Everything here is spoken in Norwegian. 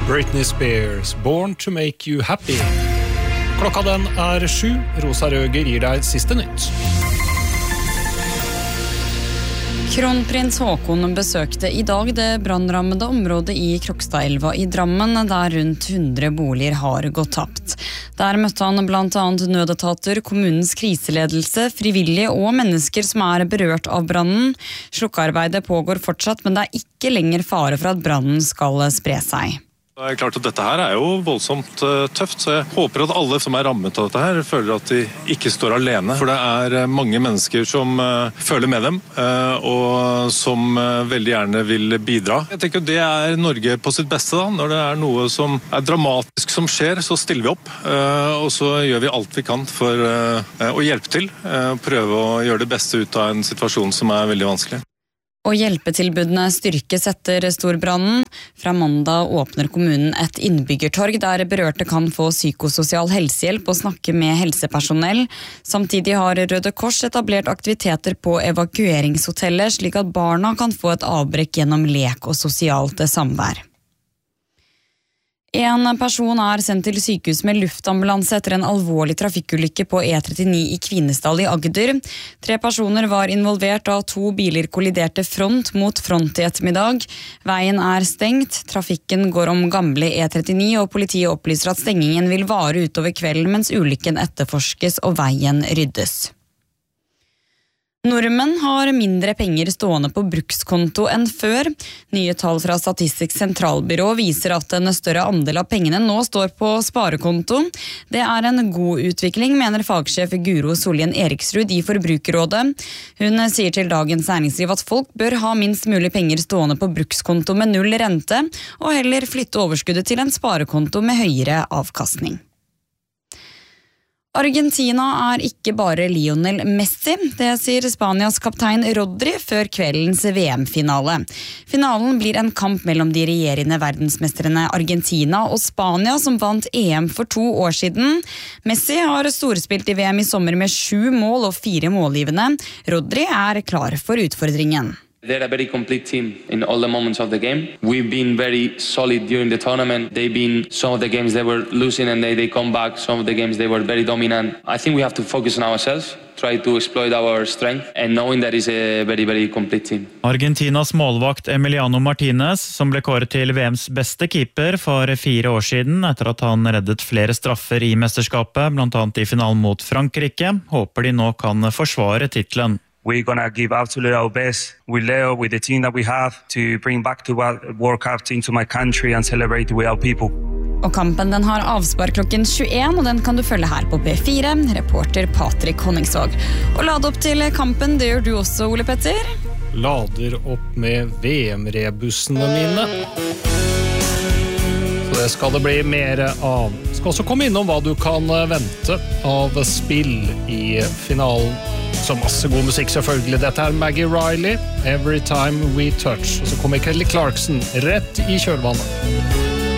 Britney Spears, Born to Make You Happy. Klokka den 7. Rosa Røger gir deg siste nytt. Kronprins Håkon besøkte I dag det brannrammede området I Krokstadelva I Drammen, der rundt 100 boliger har gått tapt. Der møtte han blant annet nødetater, kommunens kriseledelse, frivillige og mennesker som berørt av brannen. Slukkearbeidet pågår fortsatt, men det ikke lenger fare for at brannen skal spre seg. Det klart at dette her jo voldsomt tøft, så jeg håper at alle som rammet av dette her føler at de ikke står alene. For det mange mennesker som føler med dem, og som veldig gjerne vil bidra. Jeg tenker det Norge på sitt beste da. Når det noe som dramatisk som skjer, så stiller vi opp. Og så gjør vi alt vi kan for å hjelpe til. Prøve å gjøre det beste ut av en situasjon som veldig vanskelig. Og hjelpetilbudene styrkes etter storbrannen. Fra mandag åpner kommunen et innbyggertorg der berørte kan få psykososial helsehjelp og snakke med helsepersonell. Samtidig har Røde Kors etablert aktiviteter på evakueringshotellet, slik at barna kan få et avbrekk gjennom lek og sosialt samvær. En person sendt til sykehus med luftambulanse etter en alvorlig trafikkulykke på E39 I Kvinesdal I Agder. 3 personer var involvert da 2 biler kolliderte front mot front I ettermiddag. Veien stengt, trafikken går om gamle E39, og politiet opplyser at stengingen vil vare utover kvelden mens ulykken etterforskes og veien ryddes. Nordmenn har mindre penger stående på brukskonto enn før. Nye tall fra Statistisk sentralbyrå viser at en større andel av pengene nå står på sparekonto. Det en god utvikling, mener fagsjef Guro Solien Eriksrud I Forbrukerrådet. Hun sier til Dagens Næringsliv at folk bør ha minst mulig penger stående på brukskonto med 0 rente, og heller flytte overskuddet til en sparekonto med høyere avkastning. Argentina ikke bare Lionel Messi, det sier Spanias kaptein Rodri før kveldens VM-finale. Finalen blir en kamp mellom de regjerende verdensmestrene Argentina og Spania, som vant EM for 2 år siden. Messi har storspilt I VM I sommer med 7 mål og 4 målgivende. Rodri klar for utfordringen. They're a very complete team in all the moments of the game. We've been very solid during the tournament. They've been some of the games they were losing and they come back. Some of the games they were very dominant. I think we have to focus on ourselves, try to exploit our strength and knowing that it's a very, very complete team. Argentinas målvakt Emiliano Martinez, som ble kåret til VMs beste keeper for 4 år siden, etter at han reddet flere straffer I mesterskapet, blant annet I finalen mot Frankrike, håper de nå kan forsvare titlen. We're going to give absolutely our best with Leo, with the team that we have, to bring back to World Cup into my country and celebrate with our people. Og kampen den har avspar klokken 21, og den kan du følge her på P4, reporter Patrick Honningsvåg. Og lade opp til kampen, det gjør du også, Ole Petter? Lader opp med VM-rebussene mine. Så det skal det bli mer av. Skal også komme innom hva du kan vente av spill I finalen. Så masse god musikk selvfølgelig. Dette Maggie Riley, Every Time We Touch. Og så kommer Kelly Clarkson rett I kjølvannet.